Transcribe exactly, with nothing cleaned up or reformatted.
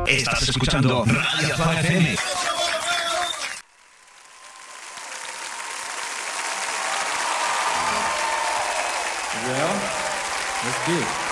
Estás escuchando Radio Azul F M. Well, let's do it.